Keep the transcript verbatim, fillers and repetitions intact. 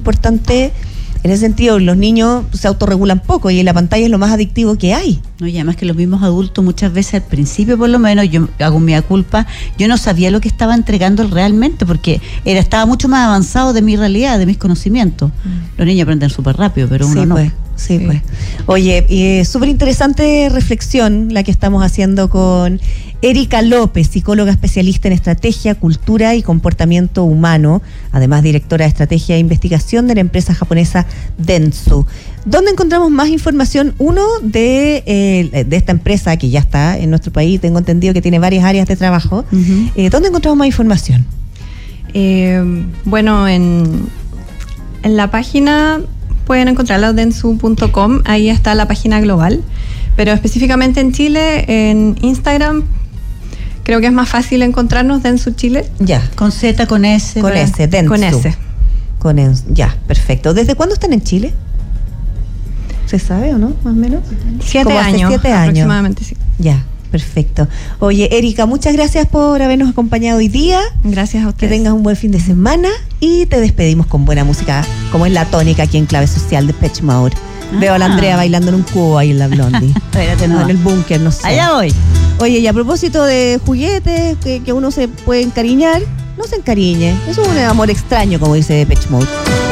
importante. En ese sentido, los niños se autorregulan poco y la pantalla es lo más adictivo que hay. No, y además que los mismos adultos muchas veces al principio, por lo menos, yo hago mi culpa, yo no sabía lo que estaba entregando realmente, porque era estaba mucho más avanzado de mi realidad, de mis conocimientos. Mm. Los niños aprenden súper rápido, pero uno sí, no. Pues. Sí, sí, pues. Oye, eh, súper interesante reflexión la que estamos haciendo con Erika López, psicóloga especialista en estrategia, cultura y comportamiento humano, además directora de estrategia e investigación de la empresa japonesa Dentsu. ¿Dónde encontramos más información? Uno, de, eh, de esta empresa que ya está en nuestro país, tengo entendido que tiene varias áreas de trabajo. Uh-huh. Eh, ¿Dónde encontramos más información? Eh, bueno, en, en la página... pueden encontrarla en dentsu punto com, ahí está la página global, pero específicamente en Chile, en Instagram, creo que es más fácil encontrarnos Dentsu Chile. Ya. Con Z, con S. Con S, Dentsu. Con S. Con S, ya, perfecto. ¿Desde cuándo están en Chile? ¿Se sabe o no, más o menos? Siete años, siete años. Aproximadamente, sí. Ya. Perfecto. Oye, Erika, muchas gracias por habernos acompañado hoy día. Gracias a ustedes. Que tengas un buen fin de semana y te despedimos con buena música, como es la tónica aquí en Clave Social de Depeche Mode. Ah. Veo a la Andrea bailando en un cubo ahí en la Blondie. Espérate, no. En el búnker, no sé. Allá voy. Oye, y a propósito de juguetes que, que uno se puede encariñar, no se encariñe. Es un amor extraño, como dice Depeche Mode.